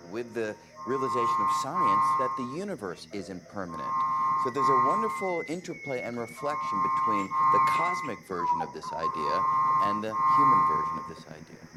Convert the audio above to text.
with the realization of science that the universe is impermanent. So there's a wonderful interplay and reflection between the cosmic version of this idea and the human version of this idea.